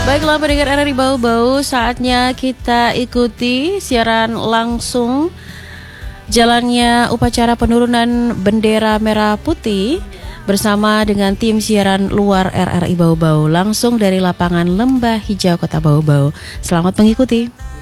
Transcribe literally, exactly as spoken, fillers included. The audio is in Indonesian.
Baiklah pendengar R R I Bau-Bau, saatnya kita ikuti siaran langsung jalannya upacara penurunan bendera merah putih bersama dengan tim siaran luar R R I Bau-Bau langsung dari lapangan Lembah Hijau Kota Bau-Bau. Selamat mengikuti.